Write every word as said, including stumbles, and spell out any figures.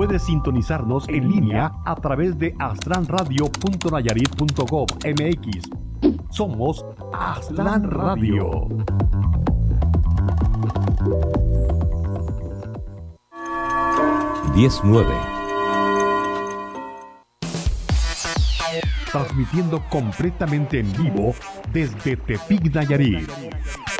Puedes sintonizarnos en línea a través de aztlán radio punto nayarit punto gov punto mx. Somos Aztlán Radio. diez nueve. Transmitiendo completamente en vivo desde Tepic, Nayarit.